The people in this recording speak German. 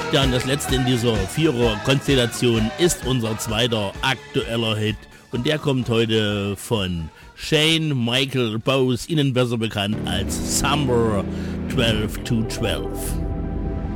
Ja, und das letzte in dieser Vierer-Konstellation ist unser zweiter aktueller Hit. Und der kommt heute von Shane Michael Bowes, Ihnen besser bekannt als Summer 12 to 12.